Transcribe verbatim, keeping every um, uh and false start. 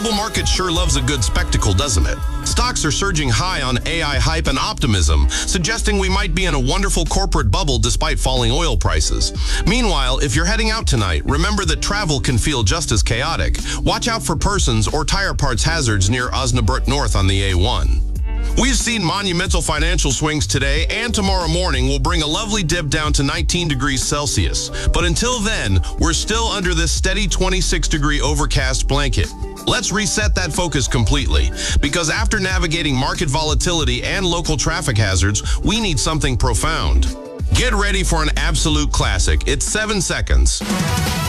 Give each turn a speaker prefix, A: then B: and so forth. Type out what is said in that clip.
A: global market sure loves a good spectacle, doesn't it? Stocks are surging high on A I hype and optimism, suggesting we might be in a wonderful corporate bubble despite falling oil prices. Meanwhile, if you're heading out tonight, remember that travel can feel just as chaotic. Watch out for persons or tire parts hazards near Osnabrück North on the A one. We've seen monumental financial swings today, and tomorrow morning will bring a lovely dip down to nineteen degrees Celsius. But until then, we're still under this steady twenty-six degree overcast blanket. Let's reset that focus completely, because after navigating market volatility and local traffic hazards, we need something profound. Get ready for an absolute classic. It's seven seconds.